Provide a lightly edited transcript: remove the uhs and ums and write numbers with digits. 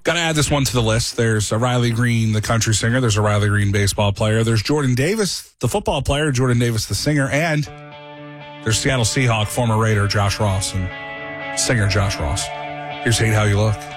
Got to add this one to the list. There's a Riley Green, the country singer. There's a Riley Green baseball player. There's Jordan Davis, the football player. Jordan Davis, the singer. And there's Seattle Seahawk, former Raider Josh Ross, and singer Josh Ross. Here's Hate How You Look.